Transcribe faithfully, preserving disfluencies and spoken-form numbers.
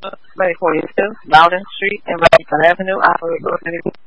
May forty-two, Loudon Street and Washington Avenue, operator.